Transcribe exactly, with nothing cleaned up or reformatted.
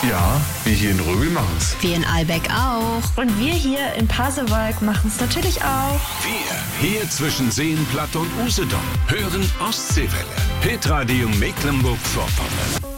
Ja, wir hier in Röbel machen's. Wir in Albeck auch. Und wir hier in Pasewalk machen's natürlich auch. Wir hier zwischen Seenplatte und Usedom hören Ostseewelle. Hitradio Mecklenburg-Vorpommern.